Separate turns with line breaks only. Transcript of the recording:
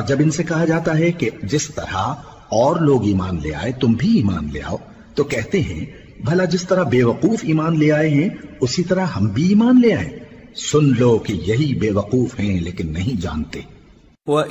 और जब इनसे कहा जाता है कि जिस तरह और लोग ईमान ले आए तुम भी ईमान ले आओ, तो कहते हैं भला जिस तरह बेवकूफ ईमान ले आए हैं उसी तरह हम भी ईमान ले आए। सुन लो कि यही बेवकूफ हैं लेकिन नहीं जानते।